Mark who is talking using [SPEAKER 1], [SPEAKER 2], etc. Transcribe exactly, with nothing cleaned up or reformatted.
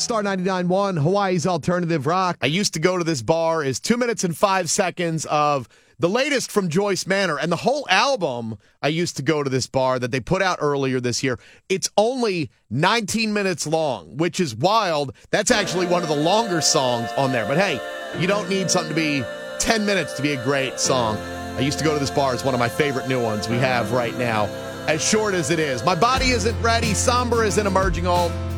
[SPEAKER 1] Star ninety-nine point one, Hawaii's Alternative Rock. I used to go to this bar is two minutes and five seconds of the latest from Joyce Manor. And the whole album, I used to go to this bar that they put out earlier this year. It's only nineteen minutes long, which is wild. That's actually one of the longer songs on there. But hey, you don't need something to be ten minutes to be a great song. I used to go to this bar. It's one of my favorite new ones we have right now, as short as it is. My Body Isn't Ready. Somber is an emerging old.